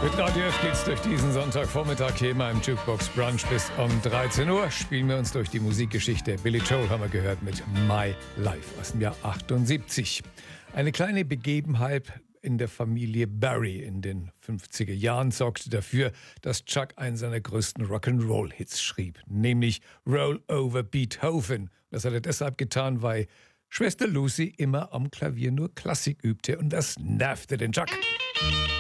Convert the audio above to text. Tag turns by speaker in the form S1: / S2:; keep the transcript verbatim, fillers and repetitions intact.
S1: Mit Radio F geht's durch diesen Sonntagvormittag hier immer im Jukebox Brunch bis um dreizehn Uhr. Spielen wir uns durch die Musikgeschichte. Billy Joel haben wir gehört mit My Life aus dem Jahr achtundsiebzig. Eine kleine Begebenheit in der Familie Barry in den fünfziger Jahren sorgte dafür, dass Chuck einen seiner größten Rock'n'Roll-Hits schrieb, nämlich Roll Over Beethoven. Das hat er deshalb getan, weil Schwester Lucy immer am Klavier nur Klassik übte und das nervte den Chuck.